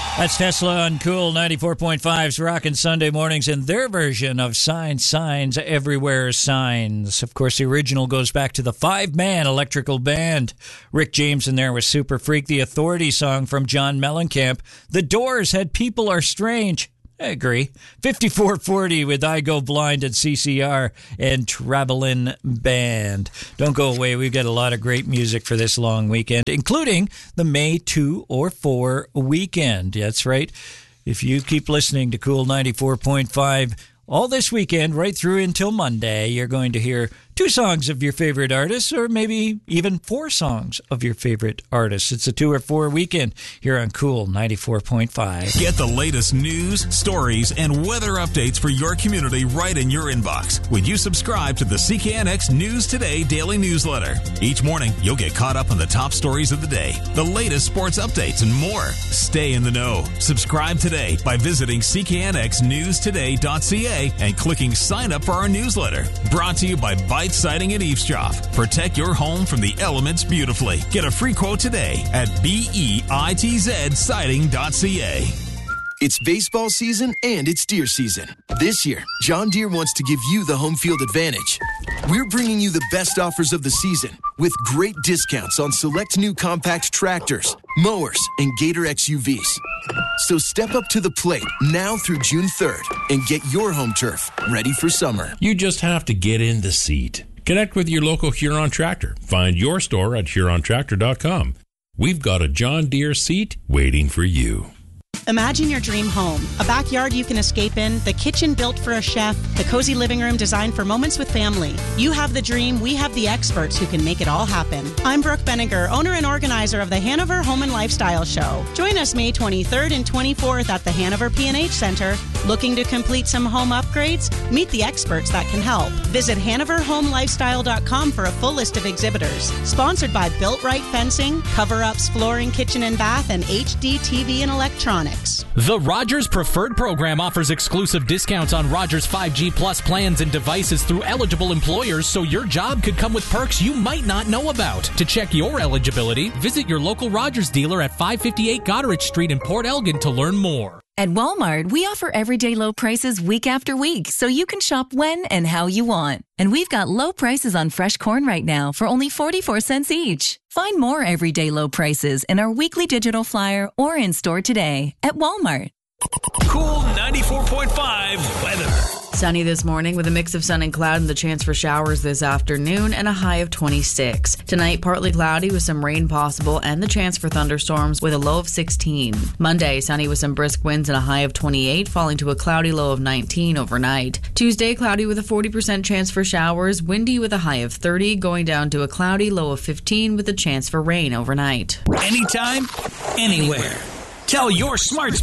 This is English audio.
That's Tesla on Cool 94.5's Rockin' Sunday Mornings and their version of Signs Everywhere Signs. Of course, the original goes back to the five-man electrical band. Rick James in there was Super Freak, the Authority song from John Mellencamp. The Doors had People Are Strange. I agree. 5440 with I Go Blind at CCR and Travelin' Band. Don't go away. We've got a lot of great music for this long weekend, including the May 2 or 4 weekend. That's right. If you keep listening to Cool 94.5 all this weekend, right through until Monday, you're going to hear 2 songs of your favorite artists, or maybe even 4 songs of your favorite artists. It's a 2 or 4 weekend here on Cool 94.5. Get the latest news, stories, and weather updates for your community right in your inbox when you subscribe to the CKNX News Today daily newsletter. Each morning, you'll get caught up on the top stories of the day, the latest sports updates, and more. Stay in the know. Subscribe today by visiting cknxnewstoday.ca and clicking sign up for our newsletter. Brought to you by Bite Siding and Eavesdrop. Protect your home from the elements beautifully. Get a free quote today at BEITZsiding.ca. It's baseball season and it's deer season. This year, John Deere wants to give you the home field advantage. We're bringing you the best offers of the season with great discounts on select new compact tractors, mowers, and Gator XUVs. So step up to the plate now through June 3rd and get your home turf ready for summer. You just have to get in the seat. Connect with your local Huron Tractor. Find your store at HuronTractor.com. We've got a John Deere seat waiting for you. Imagine your dream home. A backyard you can escape in, the kitchen built for a chef, the cozy living room designed for moments with family. You have the dream, we have the experts who can make it all happen. I'm Brooke Benninger, owner and organizer of the Hanover Home and Lifestyle Show. Join us May 23rd and 24th at the Hanover P&H Center. Looking to complete some home upgrades? Meet the experts that can help. Visit HanoverHomeLifestyle.com for a full list of exhibitors. Sponsored by Built Right Fencing, Cover-Ups, Flooring, Kitchen and Bath, and HD TV and Electronics. The Rogers Preferred Program offers exclusive discounts on Rogers 5G Plus plans and devices through eligible employers, so your job could come with perks you might not know about. To check your eligibility, visit your local Rogers dealer at 558 Goderich Street in Port Elgin to learn more. At Walmart, we offer everyday low prices week after week, so you can shop when and how you want. And we've got low prices on fresh corn right now for only 44 cents each. Find more everyday low prices in our weekly digital flyer or in store today at Walmart. Cool 94.5 weather. Sunny this morning with a mix of sun and cloud and the chance for showers this afternoon and a high of 26. Tonight, partly cloudy with some rain possible and the chance for thunderstorms with a low of 16. Monday, sunny with some brisk winds and a high of 28, falling to a cloudy low of 19 overnight. Tuesday, cloudy with a 40% chance for showers, windy with a high of 30, going down to a cloudy low of 15 with a chance for rain overnight. Anytime, anywhere. Tell your smart